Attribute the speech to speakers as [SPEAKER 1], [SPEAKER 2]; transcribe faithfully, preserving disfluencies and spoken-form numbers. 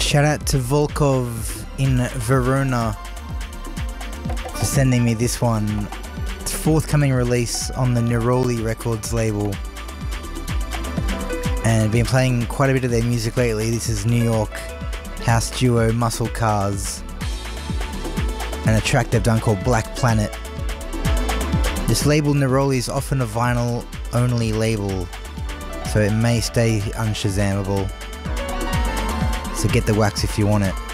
[SPEAKER 1] Shout out to Volkov in Verona for sending me this one. It's forthcoming release on the Neroli Records label. And been playing quite a bit of their music lately. This is New York house duo Muscle Cars and a track they've done called Black Planet. This label Neroli is often a vinyl only label, so it may stay unshazammable. So get the wax if you want it.